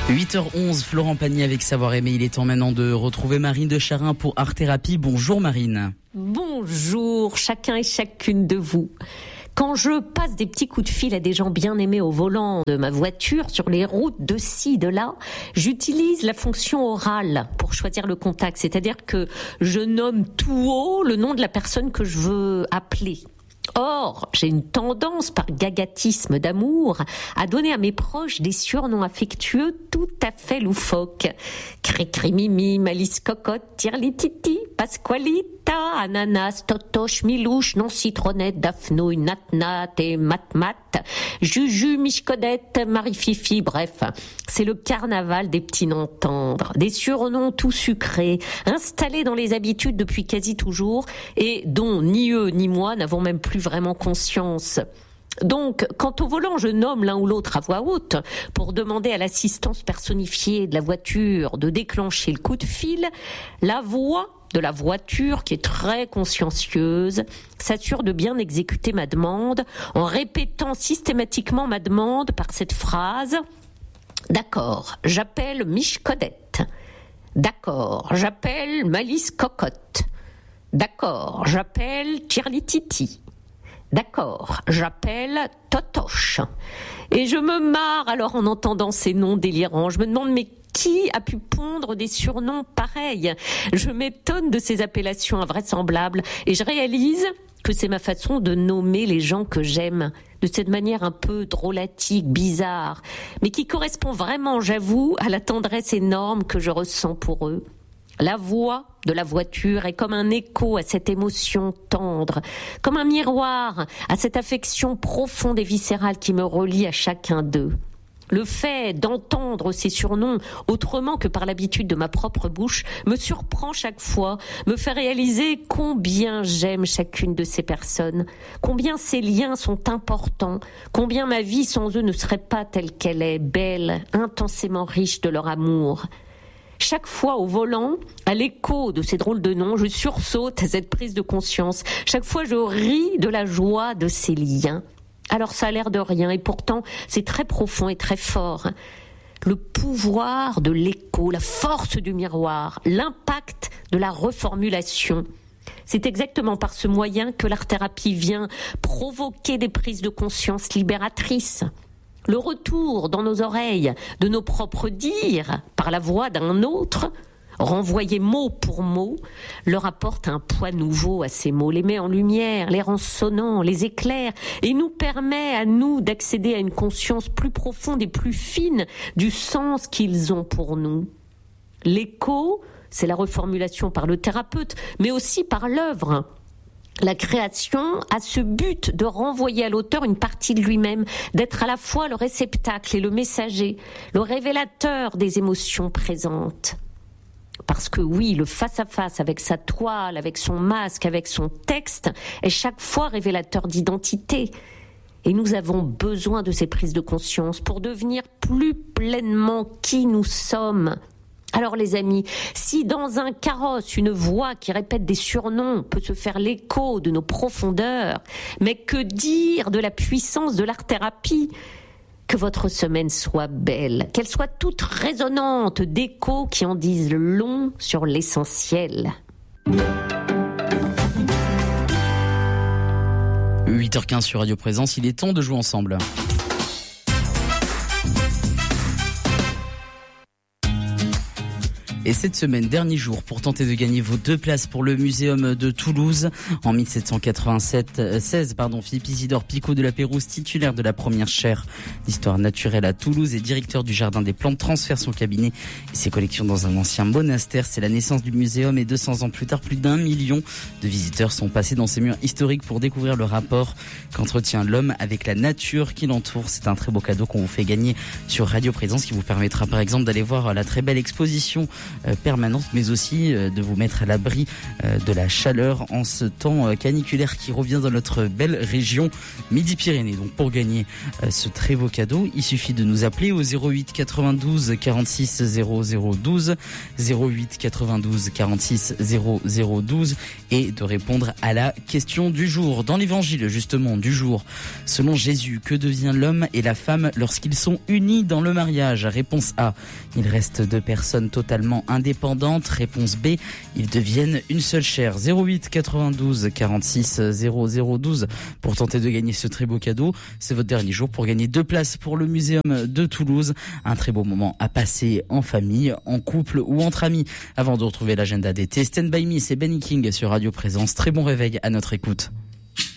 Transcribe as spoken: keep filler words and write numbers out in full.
huit heures onze, Florent Pagny avec Savoir Aimer. Il est temps maintenant de retrouver Marine de Charin pour Art Thérapie. Bonjour Marine. Bonjour chacun et chacune de vous. Quand je passe des petits coups de fil à des gens bien aimés au volant de ma voiture sur les routes de ci, de là, j'utilise la fonction orale pour choisir le contact. C'est-à-dire que je nomme tout haut le nom de la personne que je veux appeler. Or, j'ai une tendance, par gagatisme d'amour, à donner à mes proches des surnoms affectueux tout à fait loufoques. Cricri-mimi, Malice Cocotte, Tirli-Titi, Pasqualita, Ananas, Totoche, Milouche, Non-Citronnette, Daphnou, Nat-Nat et Mat-Mat, Juju, Michecodette, Marie-Fifi, bref. C'est le carnaval des petits noms tendres, des surnoms tout sucrés, installés dans les habitudes depuis quasi toujours et dont ni eux ni moi n'avons même plus vraiment conscience. Donc, quand au volant je nomme l'un ou l'autre à voix haute pour demander à l'assistance personnifiée de la voiture de déclencher le coup de fil, la voix de la voiture, qui est très consciencieuse, s'assure de bien exécuter ma demande en répétant systématiquement ma demande par cette phrase « D'accord, j'appelle Michecodette. D'accord, j'appelle Malice Cocotte. D'accord, j'appelle Tirli-Titi. D'accord, j'appelle Totoche. » Et je me marre alors en entendant ces noms délirants. Je me demande, mais qui a pu pondre des surnoms pareils ? Je m'étonne de ces appellations invraisemblables et je réalise que c'est ma façon de nommer les gens que j'aime, de cette manière un peu drôlatique, bizarre, mais qui correspond vraiment, j'avoue, à la tendresse énorme que je ressens pour eux. La voix de la voiture est comme un écho à cette émotion tendre, comme un miroir à cette affection profonde et viscérale qui me relie à chacun d'eux. Le fait d'entendre ces surnoms autrement que par l'habitude de ma propre bouche me surprend chaque fois, me fait réaliser combien j'aime chacune de ces personnes, combien ces liens sont importants, combien ma vie sans eux ne serait pas telle qu'elle est, belle, intensément riche de leur amour. Chaque fois au volant, à l'écho de ces drôles de noms, je sursaute à cette prise de conscience. Chaque fois, je ris de la joie de ces liens. Alors ça a l'air de rien et pourtant c'est très profond et très fort. Le pouvoir de l'écho, la force du miroir, l'impact de la reformulation. C'est exactement par ce moyen que l'art-thérapie vient provoquer des prises de conscience libératrices. Le retour dans nos oreilles de nos propres dires par la voix d'un autre, renvoyés mot pour mot, leur apporte un poids nouveau à ces mots, les met en lumière, les rend sonnants, les éclaire et nous permet à nous d'accéder à une conscience plus profonde et plus fine du sens qu'ils ont pour nous. L'écho, c'est la reformulation par le thérapeute, mais aussi par l'œuvre. La création a ce but de renvoyer à l'auteur une partie de lui-même, d'être à la fois le réceptacle et le messager, le révélateur des émotions présentes. Parce que oui, le face-à-face avec sa toile, avec son masque, avec son texte, est chaque fois révélateur d'identité. Et nous avons besoin de ces prises de conscience pour devenir plus pleinement qui nous sommes. Alors les amis, si dans un carrosse, une voix qui répète des surnoms peut se faire l'écho de nos profondeurs, mais que dire de la puissance de l'art-thérapie ? Que votre semaine soit belle, qu'elle soit toute résonnante d'échos qui en disent long sur l'essentiel. huit heures quinze sur Radio Présence, il est temps de jouer ensemble. Et cette semaine, dernier jour pour tenter de gagner vos deux places pour le Muséum de Toulouse. En mille sept cent quatre-vingt-sept, seize, pardon, Philippe Isidore Picot de la Pérouse, titulaire de la première chaire d'histoire naturelle à Toulouse et directeur du Jardin des Plantes, transfère son cabinet et ses collections dans un ancien monastère. C'est la naissance du muséum et deux cents ans plus tard, plus d'un million de visiteurs sont passés dans ces murs historiques pour découvrir le rapport qu'entretient l'homme avec la nature qui l'entoure. C'est un très beau cadeau qu'on vous fait gagner sur Radio Présence qui vous permettra par exemple d'aller voir la très belle exposition euh, permanente, mais aussi euh, de vous mettre à l'abri euh, de la chaleur en ce temps euh, caniculaire qui revient dans notre belle région Midi-Pyrénées. Donc pour gagner euh, ce très beau cadeau, il suffit de nous appeler au zéro huit quatre-vingt-douze quarante-six zéro zéro douze, zéro huit quatre-vingt-douze quarante-six zéro zéro douze et de répondre à la question du jour. Dans l'évangile justement du jour, selon Jésus, que devient l'homme et la femme lorsqu'ils sont unis dans le mariage? Réponse A, ils restent deux personnes totalement indépendantes. Réponse B, ils deviennent une seule chair. Zéro huit quatre-vingt-douze quarante-six zéro zéro douze pour tenter de gagner ce très beau cadeau. C'est votre dernier jour pour gagner deux places pour le Muséum de Toulouse. Un très beau moment à passer en famille, en couple ou entre amis. Avant de retrouver l'agenda d'été, Stand By Me, c'est Benny King sur Radio Présence. Très bon réveil à notre écoute.